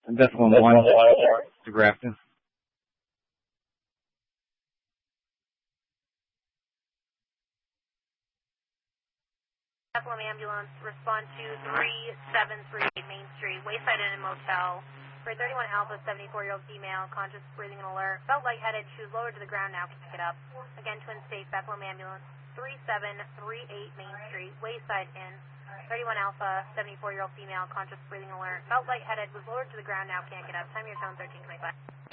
Bethlehem 1 to Grafton. Bethlehem ambulance, respond to 3738 Main Street, Wayside Inn and Motel. For 31 Alpha, 74-year-old female, conscious, breathing and alert. Felt lightheaded. She was lowered to the ground now. Can't get up. Again, Twin State, Bethlehem ambulance, 3738 Main Street, Wayside Inn. 31 Alpha, 74-year-old female, conscious, breathing alert. Felt lightheaded. Was lowered to the ground now. Can't get up. Time your tone 1325.